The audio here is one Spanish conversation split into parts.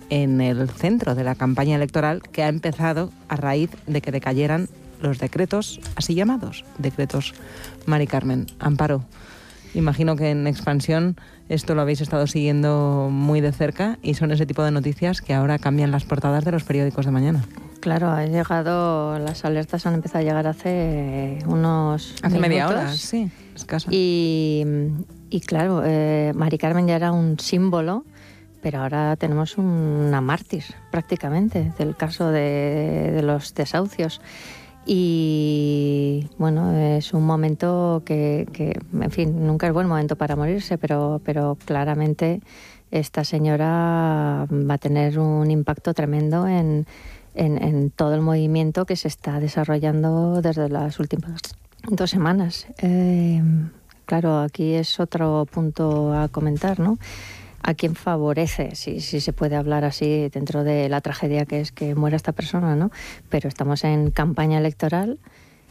en el centro de la campaña electoral que ha empezado a raíz de que decayeran los decretos, así llamados, decretos Mari Carmen. Amparo, imagino que en Expansión esto lo habéis estado siguiendo muy de cerca y son ese tipo de noticias que ahora cambian las portadas de los periódicos de mañana. Claro, las alertas han empezado a llegar hace unos minutos. Media hora, sí, escaso. Y claro, Mari Carmen ya era un símbolo, pero ahora tenemos una mártir prácticamente del caso de los desahucios. Y bueno, es un momento que, en fin, nunca es buen momento para morirse, pero claramente esta señora va a tener un impacto tremendo en todo el movimiento que se está desarrollando desde las últimas 2 semanas. Claro, aquí es otro punto a comentar, ¿no? ¿A quién favorece? Si se puede hablar así dentro de la tragedia que es que muera esta persona, ¿no? Pero estamos en campaña electoral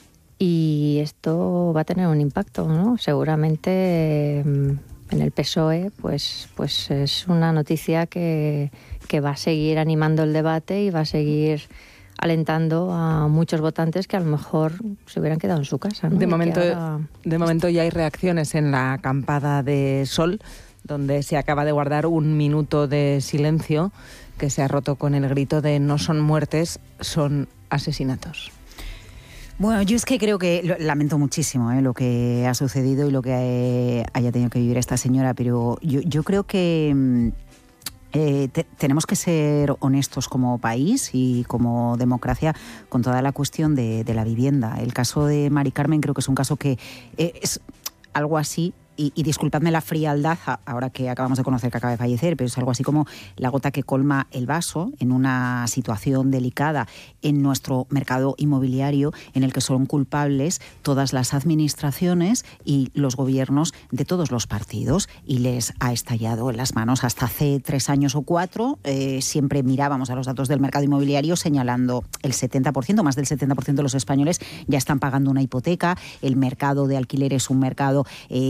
y esto va a tener un impacto, ¿no? Seguramente en el PSOE pues es una noticia que va a seguir animando el debate y va a seguir alentando a muchos votantes que a lo mejor se hubieran quedado en su casa, ¿no? De momento ya hay reacciones en la acampada de Sol, donde se acaba de guardar un minuto de silencio que se ha roto con el grito de no son muertes, son asesinatos. Bueno, yo es que creo que lamento muchísimo lo que ha sucedido y lo que haya tenido que vivir esta señora, pero yo creo que tenemos que ser honestos como país y como democracia con toda la cuestión de la vivienda. El caso de Mari Carmen creo que es un caso que es algo así. Y disculpadme la frialdad, ahora que acabamos de conocer que acaba de fallecer, pero es algo así como la gota que colma el vaso en una situación delicada en nuestro mercado inmobiliario en el que son culpables todas las administraciones y los gobiernos de todos los partidos y les ha estallado en las manos. Hasta hace 3 años o 4 siempre mirábamos a los datos del mercado inmobiliario señalando el 70%, más del 70% de los españoles ya están pagando una hipoteca. El mercado de alquiler es un mercado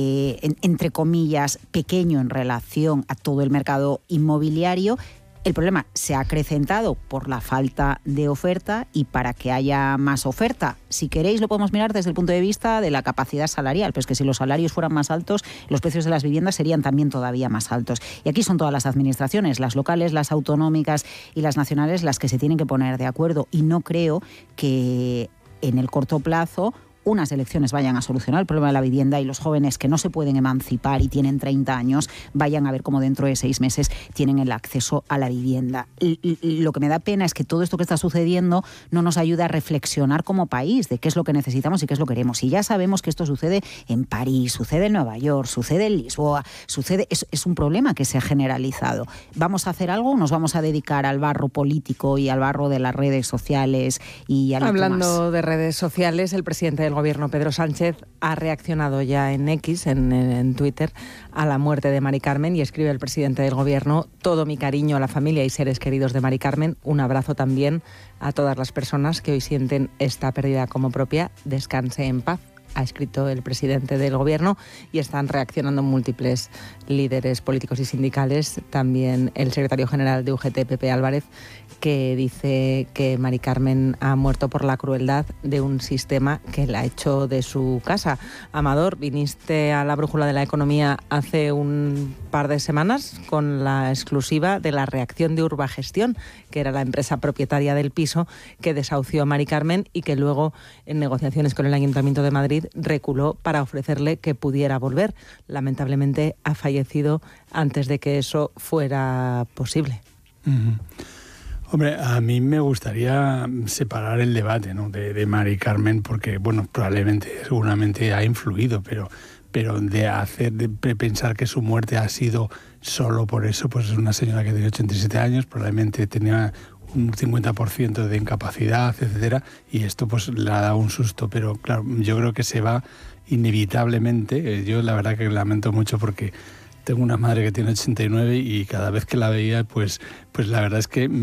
entre comillas, pequeño en relación a todo el mercado inmobiliario. El problema se ha acrecentado por la falta de oferta y para que haya más oferta, si queréis, lo podemos mirar desde el punto de vista de la capacidad salarial, pero es que si los salarios fueran más altos, los precios de las viviendas serían también todavía más altos. Y aquí son todas las administraciones, las locales, las autonómicas y las nacionales, las que se tienen que poner de acuerdo. Y no creo que en el corto plazo unas elecciones vayan a solucionar el problema de la vivienda y los jóvenes que no se pueden emancipar y tienen 30 años vayan a ver cómo dentro de 6 meses tienen el acceso a la vivienda. Lo que me da pena es que todo esto que está sucediendo no nos ayuda a reflexionar como país de qué es lo que necesitamos y qué es lo que queremos. Y ya sabemos que esto sucede en París, sucede en Nueva York, sucede en Lisboa, es un problema que se ha generalizado. ¿Vamos a hacer algo o nos vamos a dedicar al barro político y al barro de las redes sociales? Hablando de redes sociales, el presidente del Gobierno, Pedro Sánchez, ha reaccionado ya en X, en Twitter, a la muerte de Mari Carmen y escribe el presidente del Gobierno: todo mi cariño a la familia y seres queridos de Mari Carmen, un abrazo también a todas las personas que hoy sienten esta pérdida como propia, descanse en paz, ha escrito el presidente del Gobierno, y están reaccionando múltiples líderes políticos y sindicales, también el secretario general de UGT, Pepe Álvarez, que dice que Mari Carmen ha muerto por la crueldad de un sistema que la ha hecho de su casa. Amador, viniste a la Brújula de la Economía hace un par de semanas con la exclusiva de la reacción de Urbagestión, que era la empresa propietaria del piso que desahució a Mari Carmen y que luego, en negociaciones con el Ayuntamiento de Madrid, reculó para ofrecerle que pudiera volver. Lamentablemente ha fallecido antes de que eso fuera posible. Uh-huh. Hombre, a mí me gustaría separar el debate, ¿no?, de Mari Carmen, porque, bueno, seguramente ha influido, pero de pensar que su muerte ha sido solo por eso, pues es una señora que tiene 87 años, probablemente tenía un 50% de incapacidad, etcétera, y esto pues le ha dado un susto, pero claro, yo creo que se va inevitablemente. Yo la verdad que lamento mucho porque tengo una madre que tiene 89 y cada vez que la veía, pues la verdad es que,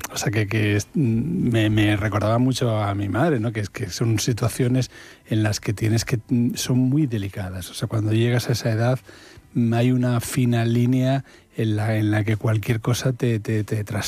me recordaba mucho a mi madre, ¿no? Que son situaciones en las que son muy delicadas. O sea, cuando llegas a esa edad hay una fina línea en la que cualquier cosa te